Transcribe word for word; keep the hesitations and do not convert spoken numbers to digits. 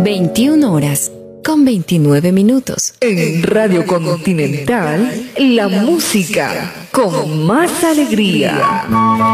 veintiuna horas con veintinueve minutos. En Radio Continental, la música con más alegría.